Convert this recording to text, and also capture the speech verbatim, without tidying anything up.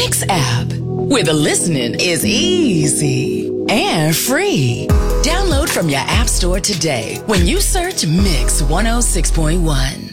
Mix app, where the listening is easy and free. Download from your app store today when you search Mix one oh six point one.